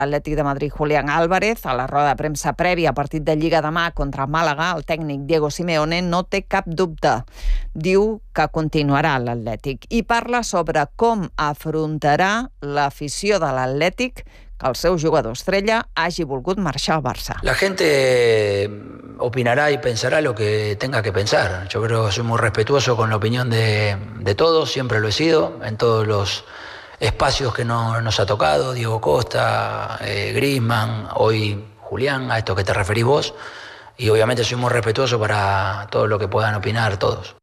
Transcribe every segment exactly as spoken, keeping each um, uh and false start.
Atlètic de Madrid, Julián Álvarez, a la roda de premsa prèvia a partit de Lliga demà contra el Màlaga, el tècnic Diego Simeone no té cap dubte. Diu que continuarà l'Atlètic i parla sobre com afrontarà l'afició de l'Atlètic que el seu jugador estrella hagi volgut marxar al Barça. La gente opinará y pensará lo que tenga que pensar. Yo creo que soy muy respetuoso con la opinión de, de todos, siempre lo he sido, en todos los espacios que no, nos ha tocado, Diego Costa, eh, Griezmann, hoy Julián, a esto que te referís vos, y obviamente soy muy respetuoso para todo lo que puedan opinar todos.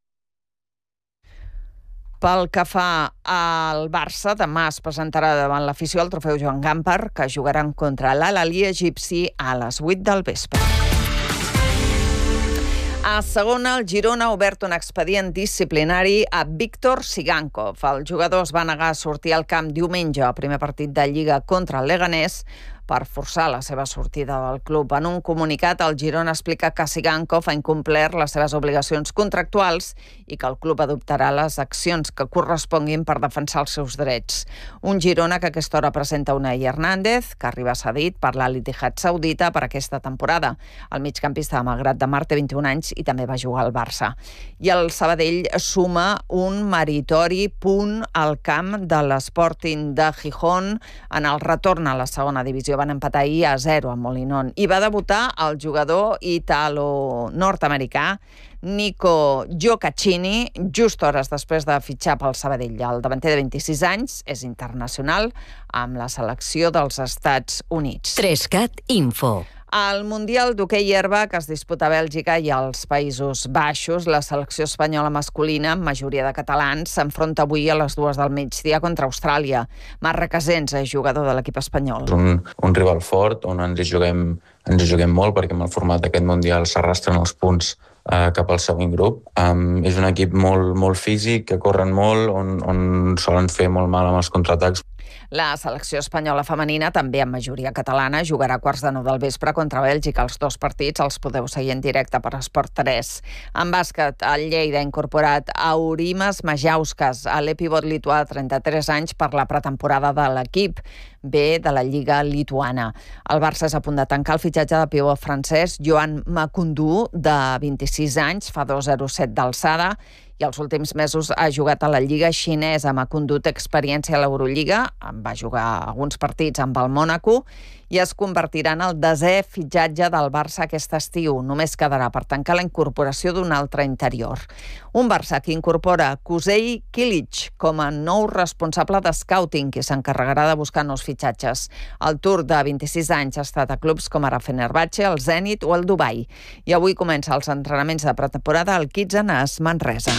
Pel que fa al Barça, demà es presentarà davant l'afició el trofeu Joan Gamper, que jugaran contra l'Al-Ahly egipci a les vuit del vespre. A segona, el Girona ha obert un expedient disciplinari a Víctor Sigankov. El jugador es va negar a sortir al camp diumenge al primer partit de Lliga contra el Leganés per forçar la seva sortida del club. En un comunicat, el Girona explica que Sigankov ha incomplert les seves obligacions contractuals i que el club adoptarà les accions que corresponguin per defensar els seus drets. Un Girona que a aquesta hora presenta Unai Hernández, que arriba cedit per l'Al-Ittihad saudita per aquesta temporada. El migcampista de Malgrat de Mar té vint-i-un anys i també va jugar al Barça. I el Sabadell suma un meritori punt al camp de l'Sporting de Gijón en el retorn a la segona divisió. Van empatar ahir a zero amb Molinón. I va debutar el jugador italo-nord-americà Nico Giocaccini, just hores després de fitxar pel Sabadell. El davanter de vint-i-sis anys és internacional amb la selecció dels Estats Units. Trescat Info. Al Mundial d'hoquei herba que es disputa a Bèlgica i als Països Baixos, la selecció espanyola masculina, amb majoria de catalans, s'enfronta avui a les dues del migdia contra Austràlia. Marc Recasens és jugador de l'equip espanyol. Un, un rival fort on ens hi juguem, ens hi juguem molt perquè amb el format d'aquest Mundial s'arrastren els punts eh, cap al següent grup. Um, és un equip molt, molt físic, que corren molt, on, on solen fer molt mal amb els contraatacs. La selecció espanyola femenina, també amb majoria catalana, jugarà a quarts de nou del vespre contra Bèlgica. Els dos partits els podeu seguir en directe per Esport tres. En bàsquet, el Lleida ha incorporat Aurimas Majauskas, a l'epivot lituà de trenta-tres anys, per la pretemporada de l'equip B de la Lliga lituana. El Barça és a punt de tancar el fitxatge de pivot francès Joan Macundú, de vint-i-sis anys, fa dos coma zero set d'alçada, i els últims mesos ha jugat a la Lliga xinesa. Macundú té experiència a l'Eurolliga, va jugar alguns partits amb el Mònaco i es convertirà en el desè fitxatge del Barça aquest estiu. Només quedarà per tancar la incorporació d'un altre interior. Un Barça que incorpora Kusej Kilic com a nou responsable de scouting, que s'encarregarà de buscar nous fitxatges. El turc de vint-i-sis anys ha estat a clubs com ara Fenerbahçe, el Zenit o el Dubai. I avui comença els entrenaments de pretemporada al Kitzenes Manresa.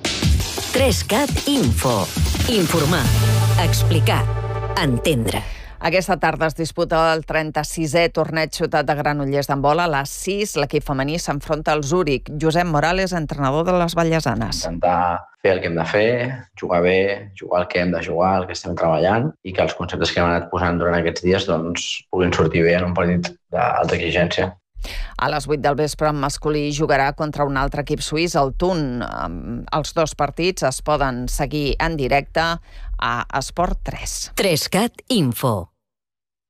Trescat Info. Informar, explicar, entendre. Aquesta tarda es disputa el trenta-sisè torneig Ciutat de Granollers d'handbol. A les sis, l'equip femení s'enfronta al Zúrich. Josep Morales, entrenador de les vallesanes. Intentar fer el que hem de fer, jugar bé, jugar el que hem de jugar, el que estem treballant, i que els conceptes que hem anat posant durant aquests dies doncs, puguin sortir bé en un partit d'alta exigència. A les vuit del vespre, en masculí jugarà contra un altre equip suís, el Thun. Els dos partits es poden seguir en directe a Esport tres. Trescat Info.